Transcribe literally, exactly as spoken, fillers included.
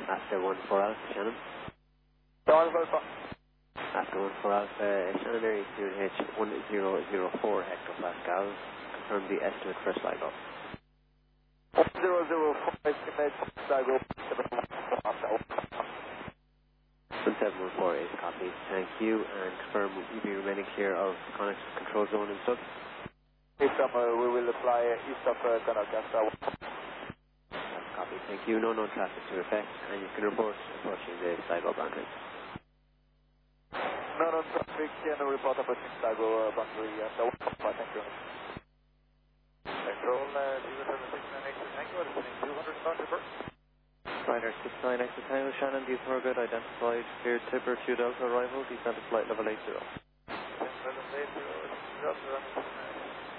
After one for Alpha, Shannon. One for Alpha. After one for Alpha, Shannon Area Student H one zero zero four hectopascals. Confirm the estimate for SLIGO. one zero zero four estimate for SLIGO. one seven one four is copied. Thank you. And confirm you'll be remaining clear of Connacht control zone and sub. East summer, we will apply east of uh, Connacht. Copy. Thank you. No known traffic to effect. And you can report approaching the SLIGO boundary. No known traffic and report approaching SLIGO uh, boundary. Uh, so, thank you. Control uh, zero seven six nine eight Tango, descending two hundred boundary first. Ryder six nine X Tango, Shannon, view target identified, cleared Tipper two Delta arrival, descent to flight level eight zero. Level eight zero, Delta,